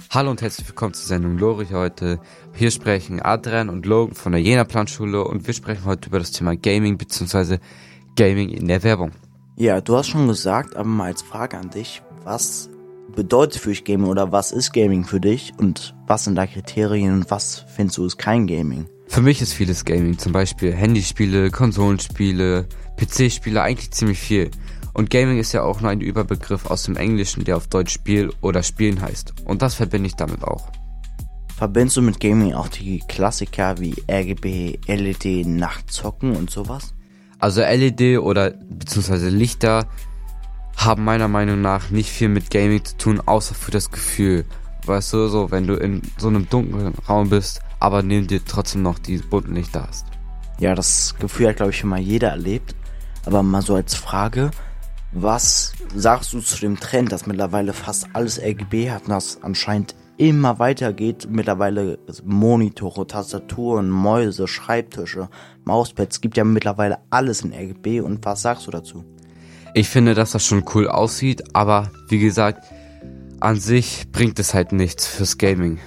Hallo und herzlich willkommen zur Sendung Lore heute. Hier sprechen Adrian und Logan von der Jena Planschule und wir sprechen heute über das Thema Gaming bzw. Gaming in der Werbung. Ja, du hast schon gesagt, aber mal als Frage an dich, was bedeutet für dich Gaming oder was ist Gaming für dich und was sind da Kriterien und was findest du ist kein Gaming? Für mich ist vieles Gaming, zum Beispiel Handyspiele, Konsolenspiele, PC-Spiele, eigentlich ziemlich viel. Und Gaming ist ja auch nur ein Überbegriff aus dem Englischen, der auf Deutsch Spiel oder Spielen heißt. Und das verbinde ich damit auch. Verbindest du mit Gaming auch die Klassiker wie RGB, LED, Nachtzocken und sowas? Also LED oder beziehungsweise Lichter haben meiner Meinung nach nicht viel mit Gaming zu tun, außer für das Gefühl. Weißt du, so wenn du in so einem dunklen Raum bist, aber neben dir trotzdem noch die bunten Lichter hast. Ja, das Gefühl hat, glaube ich, schon mal jeder erlebt. Aber mal so als Frage, was sagst du zu dem Trend, dass mittlerweile fast alles RGB hat und das anscheinend immer weitergeht? Mittlerweile Monitore, Tastaturen, Mäuse, Schreibtische, Mauspads, gibt ja mittlerweile alles in RGB. Und was sagst du dazu? Ich finde, dass das schon cool aussieht, aber wie gesagt, an sich bringt es halt nichts fürs Gaming.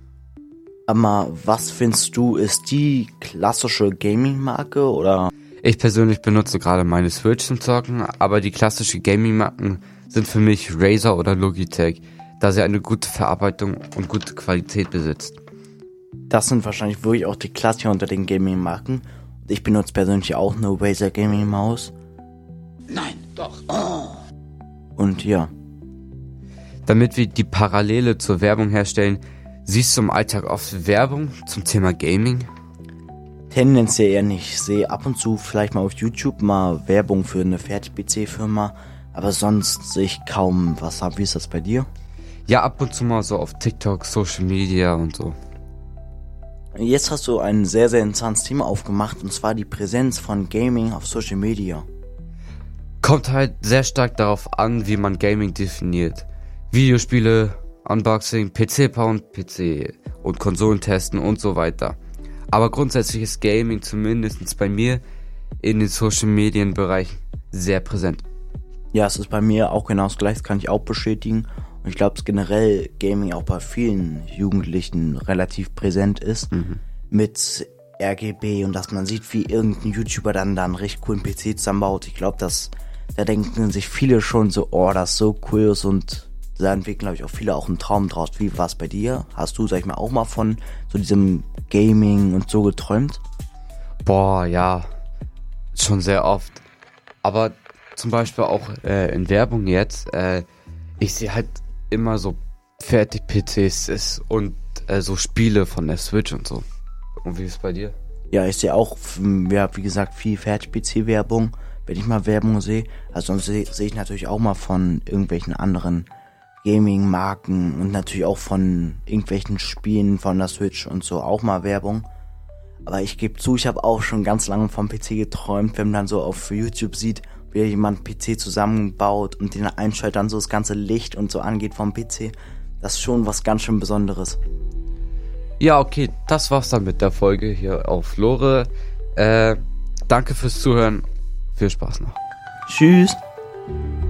Aber was findest du, ist die klassische Gaming-Marke oder? Ich persönlich benutze gerade meine Switch zum Zocken, aber die klassischen Gaming-Marken sind für mich Razer oder Logitech, da sie eine gute Verarbeitung und gute Qualität besitzt. Das sind wahrscheinlich wirklich auch die Klassiker unter den Gaming-Marken. Und ich benutze persönlich auch eine Razer Gaming-Maus. Nein, doch. Oh. Und ja. Damit wir die Parallele zur Werbung herstellen, siehst du im Alltag oft Werbung zum Thema Gaming? Tendenziell eher nicht. Ich sehe ab und zu vielleicht mal auf YouTube mal Werbung für eine Fertig-PC-Firma, aber sonst sehe ich kaum was ab. Wie ist das bei dir? Ja, ab und zu mal so auf TikTok, Social Media und so. Jetzt hast du ein sehr, sehr interessantes Thema aufgemacht, und zwar die Präsenz von Gaming auf Social Media. Kommt halt sehr stark darauf an, wie man Gaming definiert. Videospiele, Unboxing, PC-Pound, PC und Konsolen testen und so weiter. Aber grundsätzlich ist Gaming zumindest bei mir in den Social-Medien-Bereich sehr präsent. Ja, es ist bei mir auch genau das Gleiche, das kann ich auch bestätigen. Und ich glaube, dass generell Gaming auch bei vielen Jugendlichen relativ präsent ist. Mit RGB und dass man sieht, wie irgendein YouTuber dann einen richtig coolen PC zusammenbaut. Ich glaube, da denken sich viele schon so, oh, das so cool ist, und da entwickeln, glaube ich, auch viele auch einen Traum draus. Wie war es bei dir? Hast du, sag ich mal, auch mal von so diesem Gaming und so geträumt? Boah, ja, schon sehr oft. Aber zum Beispiel auch in Werbung jetzt, ich sehe halt immer so Fertig-PCs und so Spiele von der Switch und so. Und wie ist es bei dir? Ja, ich sehe auch, ja, wie gesagt, viel Fertig-PC-Werbung, wenn ich mal Werbung sehe. Also sonst sehe ich natürlich auch mal von irgendwelchen anderen Gaming-Marken und natürlich auch von irgendwelchen Spielen von der Switch und so auch mal Werbung. Aber ich gebe zu, ich habe auch schon ganz lange vom PC geträumt, wenn man dann so auf YouTube sieht, wie jemand PC zusammenbaut und den einschaltet, dann so das ganze Licht und so angeht vom PC. Das ist schon was ganz schön Besonderes. Ja, okay, das war's dann mit der Folge hier auf Lore. Danke fürs Zuhören. Viel Spaß noch. Tschüss.